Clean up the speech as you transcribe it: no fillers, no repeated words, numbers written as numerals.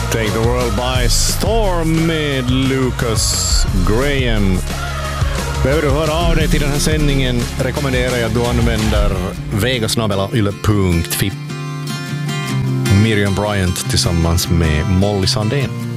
Take the World by Storm med Lucas Graham. Behöver du höra av dig till den här sändningen rekommenderar jag att du använder vegasnabela.yle.fi. Miriam Bryant tillsammans med Molly Sandén.